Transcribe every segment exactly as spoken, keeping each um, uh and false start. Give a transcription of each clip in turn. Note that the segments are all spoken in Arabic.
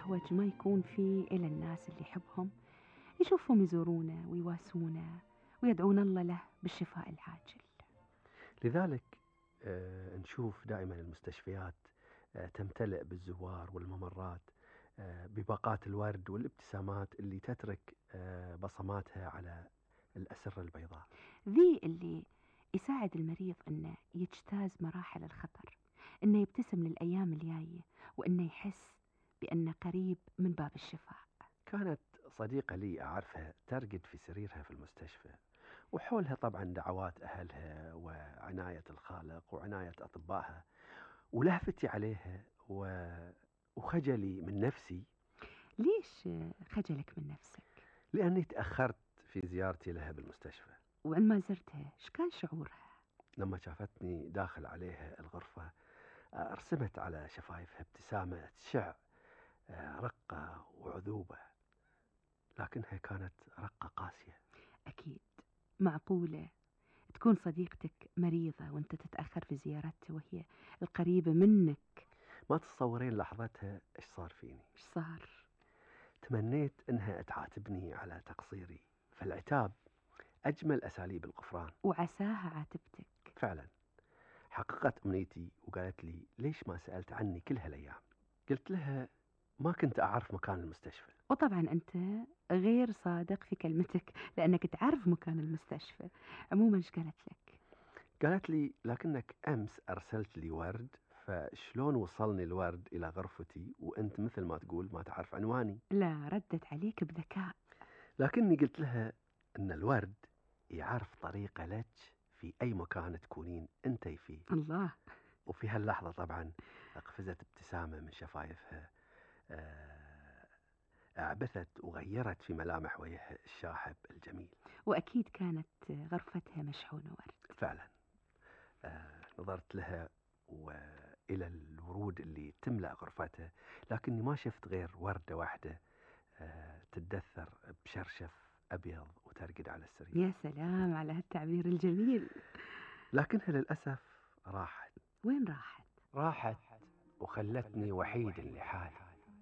أهوج ما يكون فيه إلا الناس اللي يحبهم يشوفهم يزورونا ويواسونا ويدعون الله له بالشفاء العاجل. لذلك آه، نشوف دائما المستشفيات آه، تمتلئ بالزوار والممرات آه، بباقات الورد والابتسامات اللي تترك آه، بصماتها على الأسرة البيضاء. ذي اللي يساعد المريض إنه يجتاز مراحل الخطر، إنه يبتسم للأيام الجاية، وإنه يحس بأنه قريب من باب الشفاء. كانت صديقة لي أعرفها ترقد في سريرها في المستشفى، وحولها طبعا دعوات أهلها وعناية الخالق وعناية أطبائها، ولهفتي عليها و... وخجلي من نفسي. ليش خجلك من نفسك؟ لأني تأخرت في زيارتي لها بالمستشفى. وعندما زرتها إيش كان شعورها؟ لما شافتني داخل عليها الغرفة رسمت على شفايفها ابتسامة تشع رقة وعذوبة، لكنها كانت رقة قاسية. أكيد معقولة تكون صديقتك مريضة وانت تتأخر في زيارتها وهي القريبة منك؟ ما تتصورين لحظتها ايش صار فيني. ايش صار؟ تمنيت انها تعاتبني على تقصيري، فالعتاب اجمل اساليب الغفران. وعساها عاتبتك فعلا حققت امنيتي وقالت لي ليش ما سألت عني كل هالايام. قلت لها ما كنت اعرف مكان المستشفى. وطبعا انت غير صادق في كلمتك لانك تعرف مكان المستشفى. عموما ايش قالت لك؟ قالت لي لكنك امس ارسلت لي ورد، فشلون وصلني الورد الى غرفتي وانت مثل ما تقول ما تعرف عنواني؟ لا، ردت عليك بذكاء. لكني قلت لها ان الورد يعرف طريقه لك في اي مكان تكونين انتي فيه. الله. وفي هاللحظه طبعا اقفزت ابتسامه من شفايفها، آه، اعبثت وغيرت في ملامح وجهها الشاحب الجميل. واكيد كانت غرفتها مشحونه ورد. فعلا آه، نظرت لها وإلى الورود اللي تملأ غرفتها، لكني ما شفت غير وردة واحدة آه، تتدثر بشرشف أبيض وترقد على السرير. يا سلام على هالتعبير الجميل. لكنها للأسف راحت. وين راحت؟ راحت وخلتني وحيد لحالي،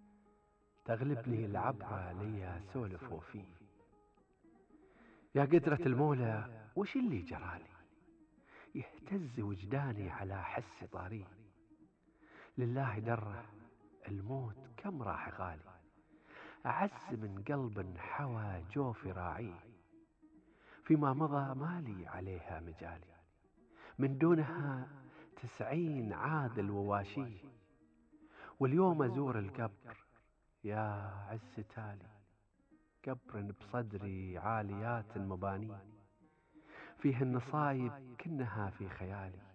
تغلبني العبرة ليا سولف وفيه. يا قدرة المولى وش اللي جرالي، يهتز وجداني على حس طاري. لله دره الموت كم راح غالي، أعز من قلب حوى جوف راعي. فيما مضى مالي عليها مجالي، من دونها تسعين عادل وواشي. واليوم أزور القبر يا عز تالي، قبر بصدري عاليات مباني، فيه النصايب كنها في خيالي.